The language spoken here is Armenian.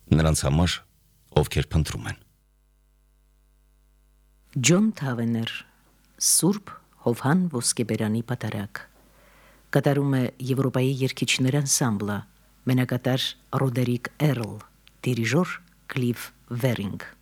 նրանց համար, ովքեր փնտրում են։ Ջոն Թավեներ, Սուրբ Հովհան ոսկեբերանի պատարագ, կատարում է Եվրոպայի երգիչներ անսամբլը, մենակատար Ռոդերիկ Էրլ, դիրիժոր Կլիվ Վերինգ։